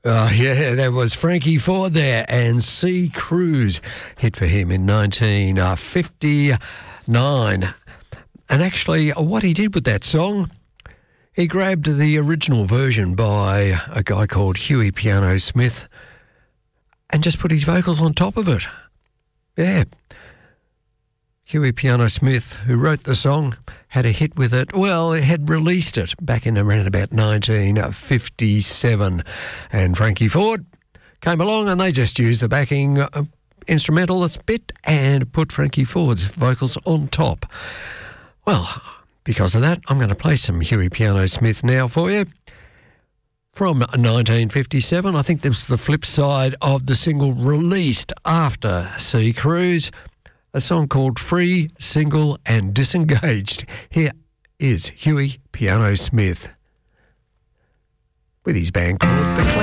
Yeah, that was Frankie Ford there, and Sea Cruise, hit for him in 1959. And actually, what he did with that song, he grabbed the original version by a guy called Huey Piano Smith and just put his vocals on top of it. Yeah. Huey Piano Smith, who wrote the song, had a hit with it. Well, he had released it back in around about 1957. And Frankie Ford came along and they just used the backing instrumentalist bit and put Frankie Ford's vocals on top. Well, because of that, I'm going to play some Huey Piano Smith now for you. From 1957, I think this was the flip side of the single released after Sea Cruise, a song called Free, Single and Disengaged. Here is Huey Piano Smith with his band called The Clash.